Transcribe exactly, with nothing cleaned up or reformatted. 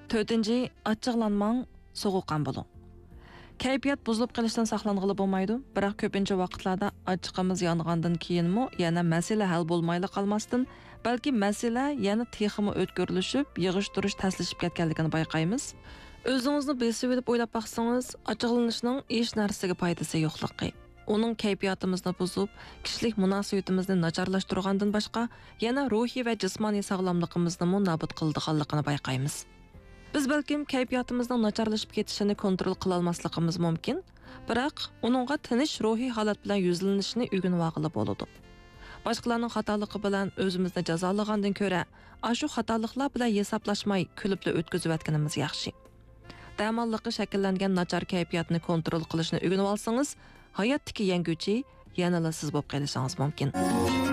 to'rtinchi Achchiqlanmang, sovuqqon bo'ling. Kayfiyat buzilib qolishdan saqlanғалы bo'lmaydi, biroq ko'pincha vaqtlarda achchiqimiz yongandan keyinmi yana masala hal bo'lmayli qolmasdan, balki masala yana texmi o'tkirlashib, yig'ish-turish taslashib ketganligini bayqaymiz. O'zingizni besib olib o'ylab baqsangiz, achchiqlanishning hech narsaga foydasi yo'qligi, uning kayfiyatimizni buzib, kishilik munosabatimizni nacharlashtirgandan boshqa, yana ruhiy va jismoniy sog'lomligimizni nobud qildiganligini bayqaymiz. Biz balkim kayfiyatimizning nacharlashib ketishini kontrol qila olmasligimiz mumkin, biroq uningga tinish ruhiy holat bilan yuzlanishni o'rganib olg'ili bo'ladi. Boshqalarning xatoligi bilan o'zimizni jazolagandan ko'ra, ashu xatoliklar bilan hisoblashmay kulibli o'tkazib o'tganimiz yaxshi. Damonliqi shakllangan nachar kayfiyatni kontrol qilishni o'rganib olsangiz, hayotdagi yanguchi yanada siz bo'lib qolishingiz mumkin.